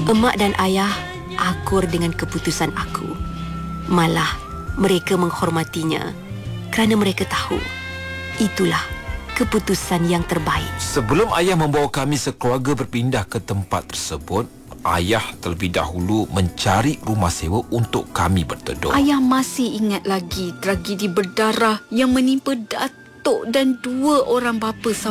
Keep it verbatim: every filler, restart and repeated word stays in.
Emak dan ayah akur dengan keputusan aku. Malah mereka menghormatinya kerana mereka tahu itulah keputusan yang terbaik. Sebelum ayah membawa kami sekeluarga berpindah ke tempat tersebut, ayah terlebih dahulu mencari rumah sewa untuk kami berteduh. Ayah masih ingat lagi tragedi berdarah yang menimpa Datuk dan dua orang bapa saudara